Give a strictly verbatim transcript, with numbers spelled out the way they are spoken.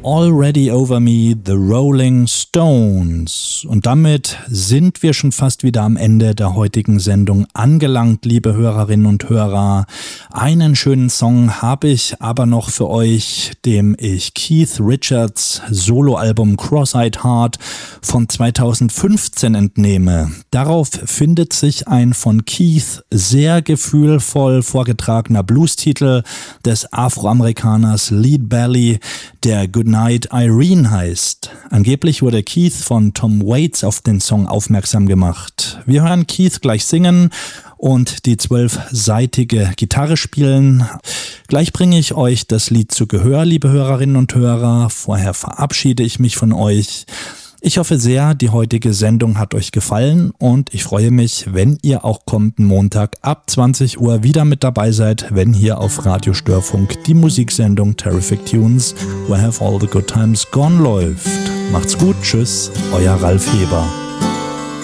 Already Over Me, The Rolling Stones. Und damit sind wir schon fast wieder am Ende der heutigen Sendung angelangt, liebe Hörerinnen und Hörer. Einen schönen Song habe ich aber noch für euch, dem ich Keith Richards Soloalbum Cross-Eyed Heart von zweitausendfünfzehn entnehme. Darauf findet sich ein von Keith sehr gefühlvoll vorgetragener Bluestitel des Afroamerikaners Lead Belly, der Goodnight Irene heißt. Angeblich wurde Keith von Tom Waits auf den Song aufmerksam gemacht. Wir hören Keith gleich singen und die zwölfseitige Gitarre spielen. Gleich bringe ich euch das Lied zu Gehör, liebe Hörerinnen und Hörer. Vorher verabschiede ich mich von euch. Ich hoffe sehr, die heutige Sendung hat euch gefallen und ich freue mich, wenn ihr auch kommenden Montag ab zwanzig Uhr wieder mit dabei seid, wenn hier auf Radio Störfunk die Musiksendung Terrific Tunes, Where Have All the Good Times Gone läuft. Macht's gut, tschüss, euer Ralf Heber.